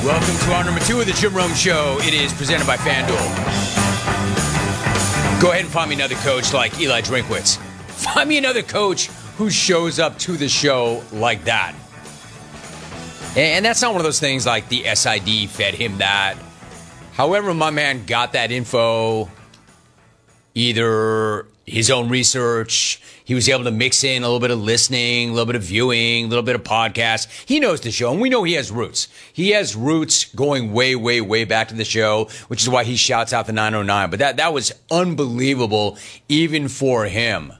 Welcome to hour number 2 of the Jim Rome Show. It is presented by FanDuel. Go ahead and find me another coach like Eli Drinkwitz. Find me another coach who shows up to the show like that. And that's not one of those things like the SID fed him that. However, my man got that info, either his own research, he was able to mix in a little bit of listening, a little bit of viewing, a little bit of podcast. He knows the show, and we know he has roots. He has roots going way, way, way back to the show, which is why he shouts out the 909. But that was unbelievable, even for him.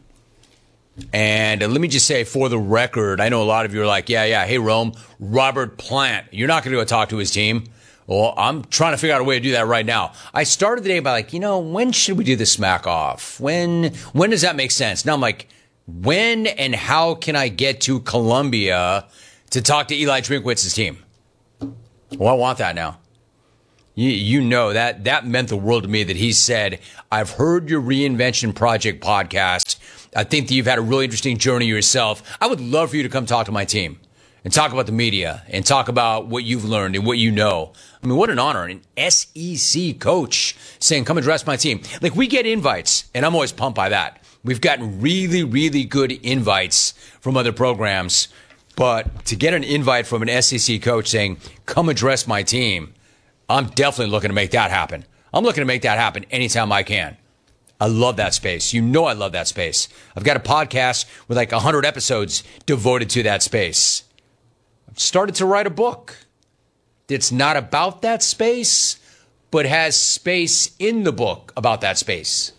And let me just say, for the record, I know a lot of you are like, yeah, hey, Rome, Robert Plant, you're not going to go talk to his team. Well, I'm trying to figure out a way to do that right now. I started the day by when should we do the smack off? When does that make sense? Now I'm like, when and how can I get to Columbia to talk to Eli Drinkwitz's team? Well, I want that now. You know that meant the world to me that he said, I've heard your Reinvention Project podcast. I think that you've had a really interesting journey yourself. I would love for you to come talk to my team and talk about the media and talk about what you've learned and what you know. I mean, what an honor. An SEC coach saying, come address my team. Like, we get invites, and I'm always pumped by that. We've gotten really, really good invites from other programs. But to get an invite from an SEC coach saying, come address my team, I'm definitely looking to make that happen. I'm looking to make that happen anytime I can. I love that space. You know I love that space. I've got a podcast with like 100 episodes devoted to that space. I've started to write a book that's not about that space, but has space in the book about that space.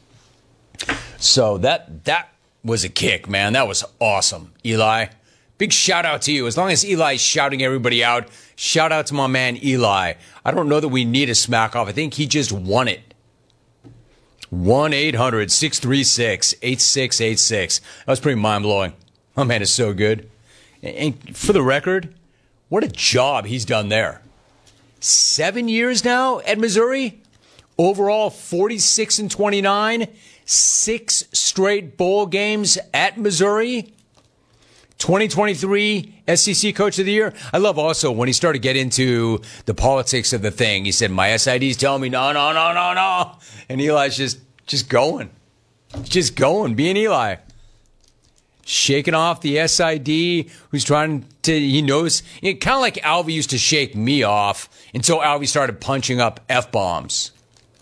So that was a kick, man. That was awesome, Eli. Big shout out to you. As long as Eli's shouting everybody out, shout out to my man Eli. I don't know that we need a smack off. I think he just won it. 1-800-636-8686. That was pretty mind-blowing. My man is so good. And for the record, what a job he's done there. 7 years now at Missouri. Overall, 46-29. 6 straight bowl games at Missouri. 2023 SEC Coach of the Year. I love also when he started to get into the politics of the thing. He said, my SID's telling me no. And Eli's just going. Just going, being Eli. Shaking off the SID who's trying to, he knows, kind of like Alvy used to shake me off until Alvy started punching up F-bombs.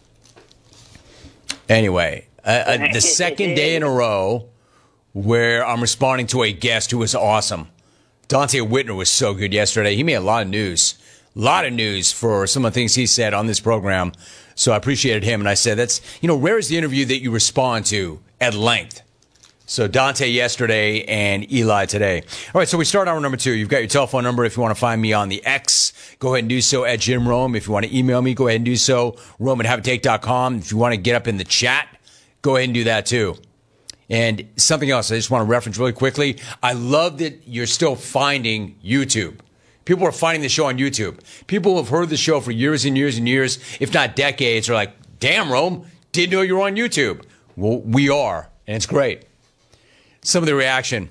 Anyway, the second day in a row where I'm responding to a guest who was awesome. Dante Whitner was so good yesterday. He made a lot of news. A lot of news for some of the things he said on this program. So I appreciated him. And I said, that's, rare is the interview that you respond to at length. So Dante yesterday and Eli today. All right, so we start hour number 2. You've got your telephone number if you want to find me on the X. Go ahead and do so at Jim Rome. If you want to email me, go ahead and do so. Rome@haveatake.com. If you want to get up in the chat, go ahead and do that too. And something else I just want to reference really quickly. I love that you're still finding YouTube. People are finding the show on YouTube. People who have heard the show for years and years and years, if not decades, are like, damn, Rome, didn't know you were on YouTube. Well, we are, and it's great. Some of the reaction.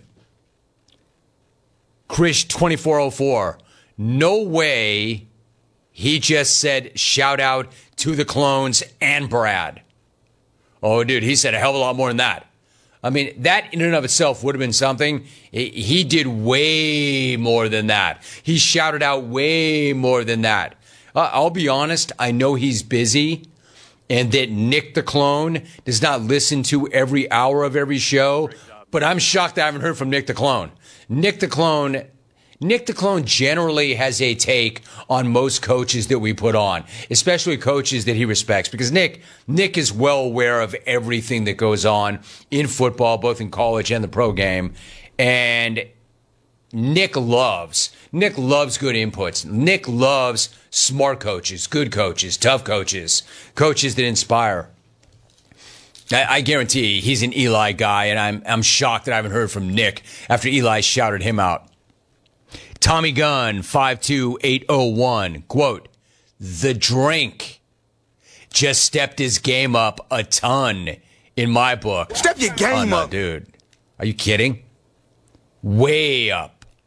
Krish2404. No way he just said shout out to the clones and Brad. Oh, dude, he said a hell of a lot more than that. I mean, that in and of itself would have been something. He did way more than that. He shouted out way more than that. I'll be honest. I know he's busy and that Nick the Clone does not listen to every hour of every show. But I'm shocked that I haven't heard from Nick the Clone. Nick the Clone generally has a take on most coaches that we put on, especially coaches that he respects, because Nick is well aware of everything that goes on in football, both in college and the pro game. And Nick loves good inputs. Nick loves smart coaches, good coaches, tough coaches, coaches that inspire. I guarantee he's an Eli guy, and I'm shocked that I haven't heard from Nick after Eli shouted him out. Tommy Gunn, 52801, quote, the drink just stepped his game up a ton in my book. Step your game up. Dude. Are you kidding? Way up.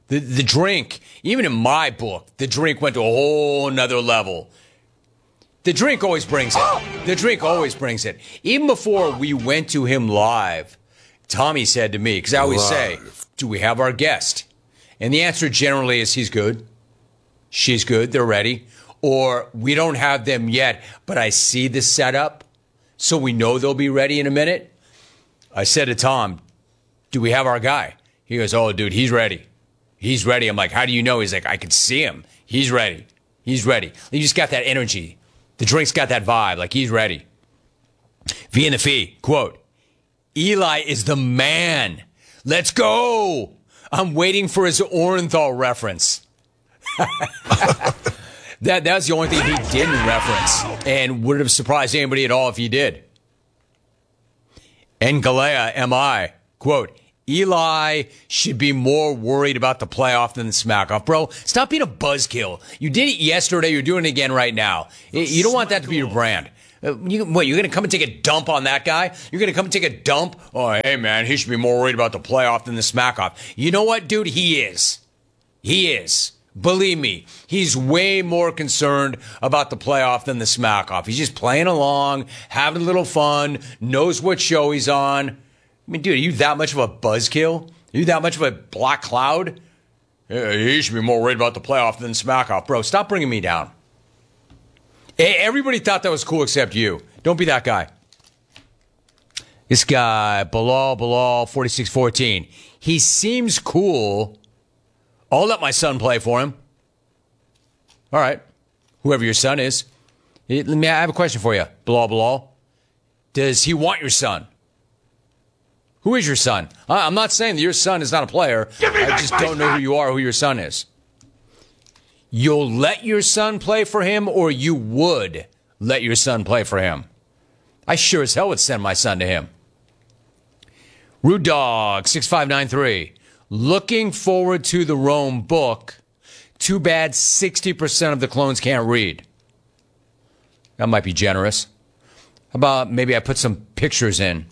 The drink, even in my book, the drink went to a whole nother level. The drink always brings it. The drink always brings it. Even before we went to him live, Tommy said to me, because I always say, do we have our guest? And the answer generally is he's good. She's good. They're ready. Or we don't have them yet, but I see the setup, so we know they'll be ready in a minute. I said to Tom, do we have our guy? He goes, oh, dude, he's ready. He's ready. I'm like, how do you know? He's like, I can see him. He's ready. He's ready. You just got that energy. The drink's got that vibe. Like, he's ready. V in the Fee, quote, Eli is the man. Let's go. I'm waiting for his Orenthal reference. That's the only thing he didn't reference, and wouldn't have surprised anybody at all if he did. And Galea, M.I., quote, Eli should be more worried about the playoff than the smack-off. Bro, stop being a buzzkill. You did it yesterday. You're doing it again right now. You don't want that to be your brand. You're going to come and take a dump on that guy? You're going to come and take a dump? Oh, hey, man, he should be more worried about the playoff than the smack-off. You know what, dude? He is. He is. Believe me, he's way more concerned about the playoff than the smack-off. He's just playing along, having a little fun, knows what show he's on. I mean, dude, are you that much of a buzzkill? Are you that much of a black cloud? Yeah, he should be more worried about the playoff than the smack-off. Bro, stop bringing me down. Everybody thought that was cool except you. Don't be that guy. This guy, Bilal, 4614. He seems cool. I'll let my son play for him. All right. Whoever your son is. I have a question for you, Bilal. Does he want your son? Who is your son? I'm not saying that your son is not a player. I just don't know who you are, who your son is. You'll let your son play for him, or you would let your son play for him? I sure as hell would send my son to him. Rude Dog 6593. Looking forward to the Rome book. Too bad 60% of the clones can't read. That might be generous. How about maybe I put some pictures in?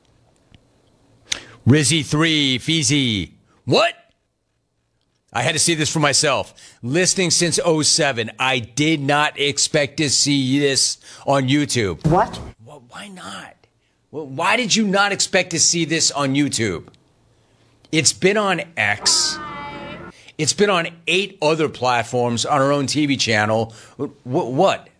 Rizzy3, Feezy. What? I had to see this for myself. Listening since '07. I did not expect to see this on YouTube. What? Well, why not? Well, why did you not expect to see this on YouTube? It's been on X. It's been on 8 other platforms on our own TV channel. What?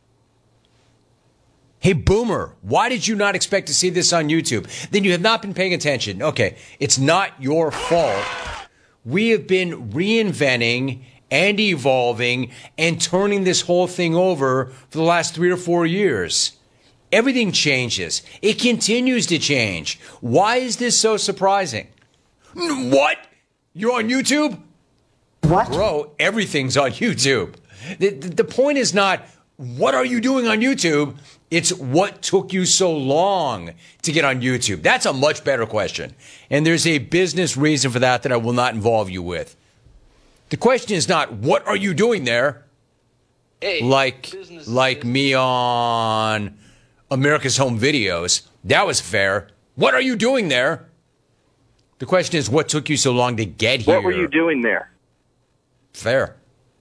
Hey, Boomer, why did you not expect to see this on YouTube? Then you have not been paying attention. Okay, it's not your fault. We have been reinventing and evolving and turning this whole thing over for the last 3 or 4 years. Everything changes. It continues to change. Why is this so surprising? What? You're on YouTube? What? Bro, everything's on YouTube. The point is not, what are you doing on YouTube? It's what took you so long to get on YouTube. That's a much better question. And there's a business reason for that I will not involve you with. The question is not, what are you doing there? Hey, like me on America's Home Videos. That was fair. What are you doing there? The question is, what took you so long to get here? What were you doing there? Fair.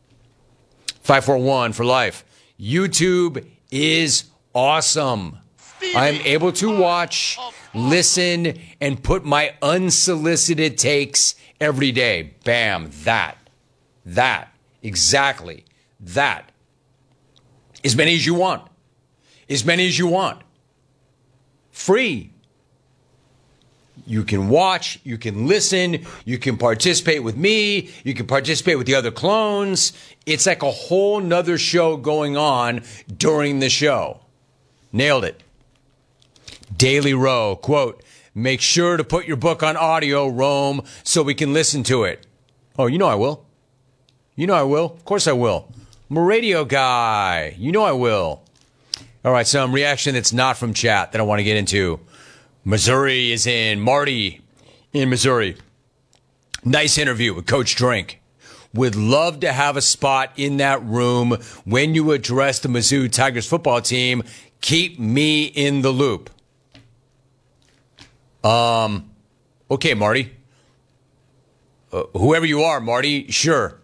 541 for life. YouTube is awesome. I'm able to watch, listen, and put my unsolicited takes every day. Bam. That. Exactly. That. As many as you want. As many as you want. Free. You can watch, you can listen, you can participate with me, you can participate with the other clones. It's like a whole nother show going on during the show. Nailed it. Daily Row, quote, make sure to put your book on audio, Rome, so we can listen to it. Oh, you know I will. You know I will. Of course I will. I'm a radio guy. You know I will. All right, some reaction that's not from chat that I want to get into. Missouri is in. Marty in Missouri. Nice interview with Coach Drink. Would love to have a spot in that room when you address the Mizzou Tigers football team. Keep me in the loop. Okay, Marty. Whoever you are, Marty, sure.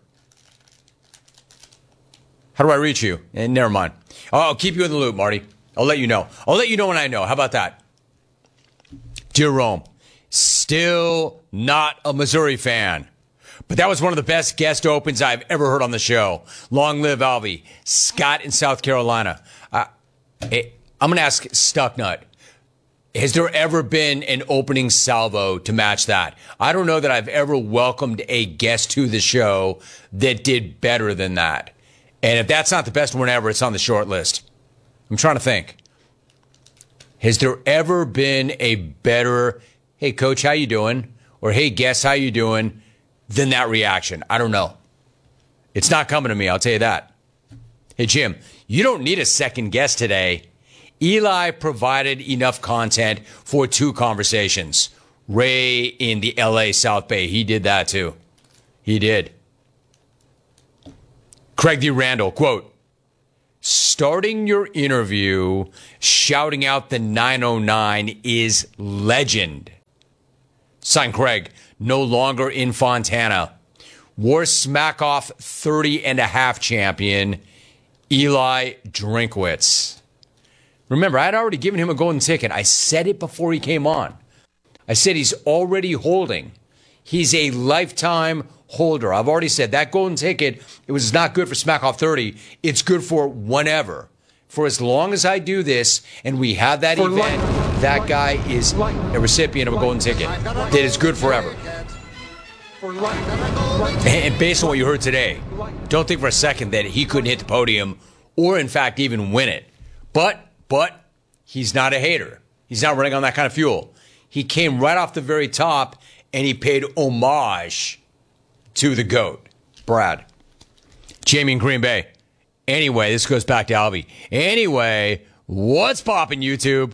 How do I reach you? Never mind. I'll keep you in the loop, Marty. I'll let you know. I'll let you know when I know. How about that? Dear Rome, still not a Missouri fan. But that was one of the best guest opens I've ever heard on the show. Long live Alvy. Scott in South Carolina. I'm going to ask Stucknut. Has there ever been an opening salvo to match that? I don't know that I've ever welcomed a guest to the show that did better than that. And if that's not the best one ever, it's on the short list. I'm trying to think. Has there ever been a better, hey, coach, how you doing? Or, hey, guest, how you doing? Than that reaction? I don't know. It's not coming to me, I'll tell you that. Hey, Jim, you don't need a second guest today. Eli provided enough content for 2 conversations. Ray in the LA South Bay, he did that too. He did. Craig D. Randall, quote, starting your interview shouting out the 909 is legend. Signed, Craig, no longer in Fontana. War Smackoff 30.5 champion, Eli Drinkwitz. Remember, I had already given him a golden ticket. I said it before he came on. I said he's already holding. He's a lifetime holder. I've already said that golden ticket, it was not good for Smackoff 30. It's good for whenever. For as long as I do this and we have that event, that guy is a recipient of a golden ticket that is good forever. And based on what you heard today, don't think for a second that he couldn't hit the podium or, in fact, even win it. But he's not a hater. He's not running on that kind of fuel. He came right off the very top, and he paid homage to the GOAT, Brad. Jamie in Green Bay. Anyway, this goes back to Alvy. Anyway, what's poppin', YouTube?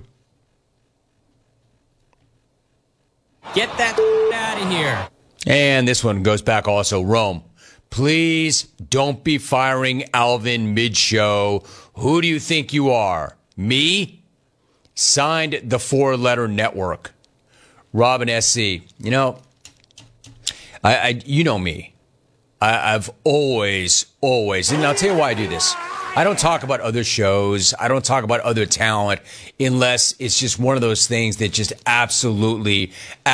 Get that out of here. And this one goes back also. Rome, please don't be firing Alvin mid-show. Who do you think you are? Me? Signed the 4-letter network. Robin SC. You know, you know me. I've always, and I'll tell you why I do this. I don't talk about other shows. I don't talk about other talent unless it's just one of those things that just absolutely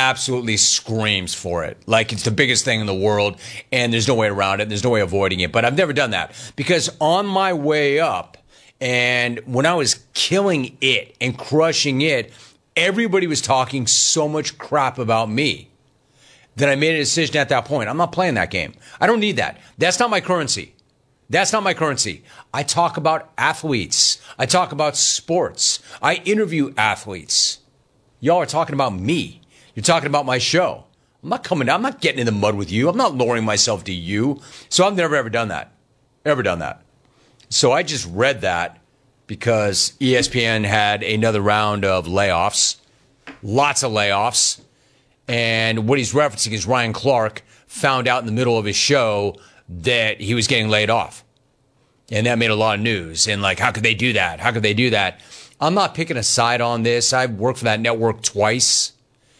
screams for it. Like it's the biggest thing in the world and there's no way around it. There's no way avoiding it. But I've never done that because on my way up and when I was killing it and crushing it, everybody was talking so much crap about me that I made a decision at that point. I'm not playing that game. I don't need that. That's not my currency. That's not my currency. I talk about athletes. I talk about sports. I interview athletes. Y'all are talking about me. You're talking about my show. I'm not getting in the mud with you. I'm not lowering myself to you. So I've never, ever done that. Ever done that. So I just read that because ESPN had another round of layoffs. Lots of layoffs. And what he's referencing is Ryan Clark found out in the middle of his show that he was getting laid off. And that made a lot of news. And like, how could they do that? How could they do that? I'm not picking a side on this. I've worked for that network twice.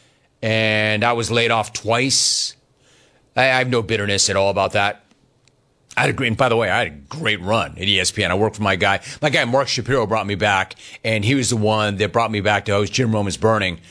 And I was laid off twice. I have no bitterness at all about that. And by the way, I had a great run at ESPN. I worked for my guy. My guy, Mark Shapiro, brought me back. And he was the one that brought me back to host Jim Roman's Burning.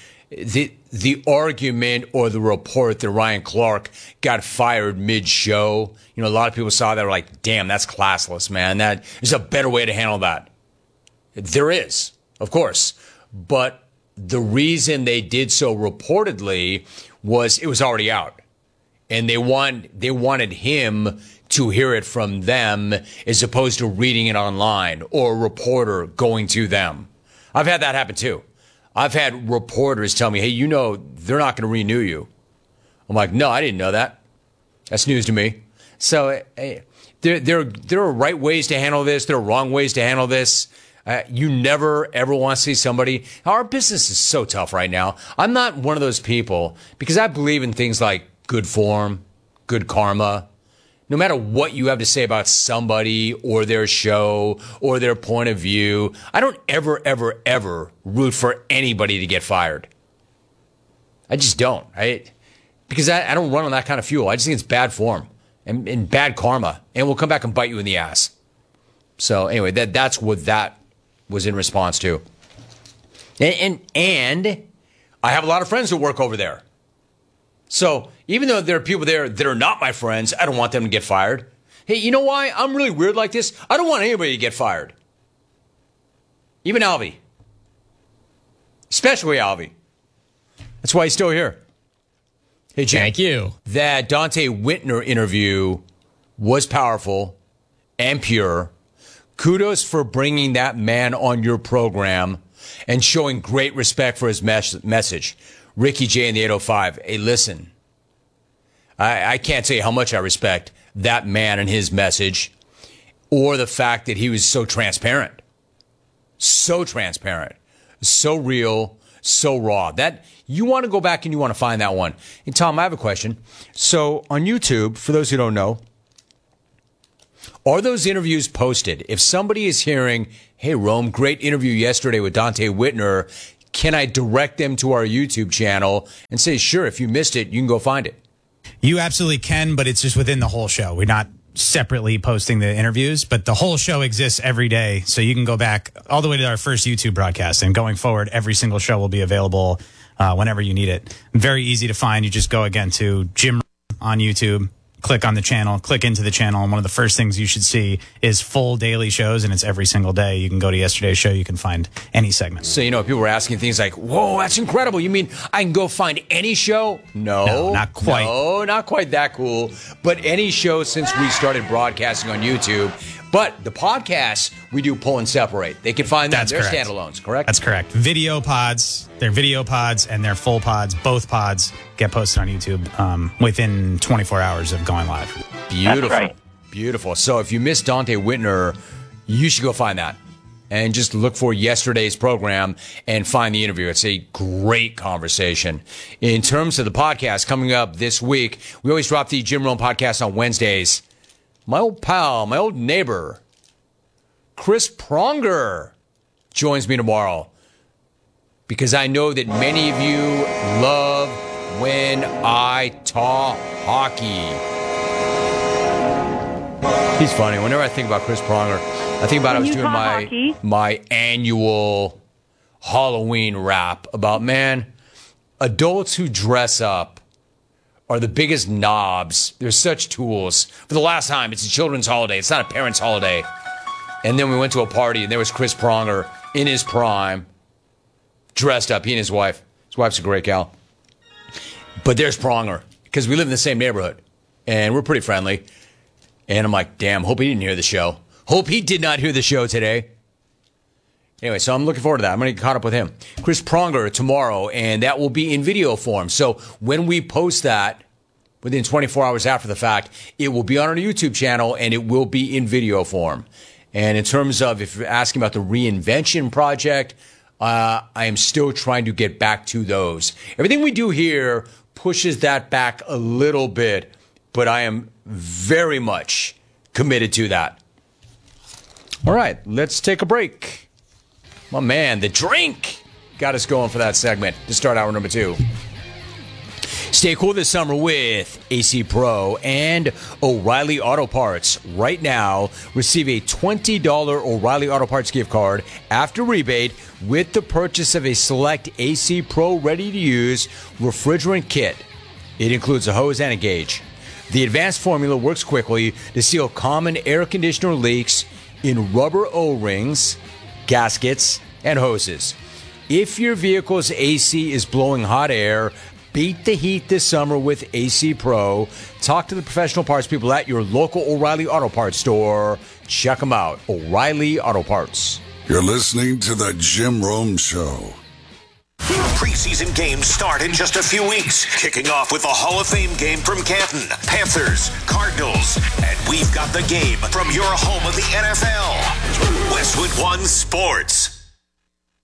The argument or the report that Ryan Clark got fired mid-show, you know, a lot of people saw that were like, damn, that's classless, man. There's a better way to handle that. There is, of course. But the reason they did so reportedly was it was already out. And they wanted him to hear it from them as opposed to reading it online or a reporter going to them. I've had that happen too. I've had reporters tell me, hey, you know, they're not going to renew you. I'm like, no, I didn't know that. That's news to me. So there are right ways to handle this. There are wrong ways to handle this. You never, ever want to see somebody. Our business is so tough right now. I'm not one of those people because I believe in things like good form, good karma. No matter what you have to say about somebody or their show or their point of view, I don't ever root for anybody to get fired. I just don't. because I don't run on that kind of fuel. I just think it's bad form and bad karma, and will come back and bite you in the ass. So anyway, that's what that was in response to. And I have a lot of friends who work over there. So even though there are people there that are not my friends, I don't want them to get fired. Hey, you know why I'm really weird like this? I don't want anybody to get fired. Even Alvy. Especially Alvy. That's why he's still here. Hey, Jim. Thank you. That Dante Whitner interview was powerful and pure. Kudos for bringing that man on your program and showing great respect for his message. Ricky J in the 805. Hey, listen. I can't tell you how much I respect that man and his message, or the fact that he was so transparent. So transparent. So real. So raw. That you want to go back and you want to find that one. And Tom, I have a question. So on YouTube, for those who don't know, are those interviews posted? If somebody is hearing, hey, Rome, great interview yesterday with Dante Whitner, can I direct them to our YouTube channel and say, sure, if you missed it, you can go find it? You absolutely can, but it's just within the whole show. We're not separately posting the interviews, but the whole show exists every day. So you can go back all the way to our first YouTube broadcast, and going forward, every single show will be available whenever you need it. Very easy to find. You just go again to Jim on YouTube, click on the channel, click into the channel, and one of the first things you should see is full daily shows, and it's every single day. You can go to yesterday's show. You can find any segment. So, people were asking things like, whoa, that's incredible. You mean I can go find any show? No, not quite. No, not quite that cool. But any show since we started broadcasting on YouTube. But the podcasts, we do pull and separate. They can find them. They're standalones, correct? That's correct. Video pods, they're video pods, and they're full pods. Both pods get posted on YouTube within 24 hours of going live. Beautiful. That's right. Beautiful. So if you missed Dante Whitner, you should go find that. And just look for yesterday's program and find the interview. It's a great conversation. In terms of the podcast coming up this week, we always drop the Jim Rome podcast on Wednesdays. My old pal, my old neighbor, Chris Pronger, joins me tomorrow, because I know that many of you love when I talk hockey. He's funny. Whenever I think about Chris Pronger, I think about I was doing my annual Halloween rap about, man, adults who dress up are the biggest knobs. They're such tools. For the last time, it's a children's holiday. It's not a parent's holiday. And then we went to a party, and there was Chris Pronger in his prime, dressed up, he and his wife. His wife's a great gal. But there's Pronger, because we live in the same neighborhood, and we're pretty friendly. And I'm like, damn, hope he didn't hear the show. Hope he did not hear the show today. Anyway, so I'm looking forward to that. I'm going to get caught up with him. Chris Pronger tomorrow, and that will be in video form. So when we post that, within 24 hours after the fact, it will be on our YouTube channel, and it will be in video form. And in terms of, if you're asking about the Reinvention Project, I am still trying to get back to those. Everything we do here pushes that back a little bit, but I am very much committed to that. All right, let's take a break. My man, the drink got us going for that segment to start hour number 2. Stay cool this summer with AC Pro and O'Reilly Auto Parts. Right now, receive a $20 O'Reilly Auto Parts gift card after rebate with the purchase of a select AC Pro ready-to-use refrigerant kit. It includes a hose and a gauge. The advanced formula works quickly to seal common air conditioner leaks in rubber O-rings, gaskets, and hoses. If your vehicle's AC is blowing hot air, beat the heat this summer with AC Pro. Talk to the professional parts people at your local O'Reilly Auto Parts store. Check them out. O'Reilly Auto Parts. You're listening to The Jim Rome Show. Preseason games start in just a few weeks, kicking off with the Hall of Fame game from Canton, Panthers, Cardinals, and we've got the game from your home of the NFL, Westwood One Sports.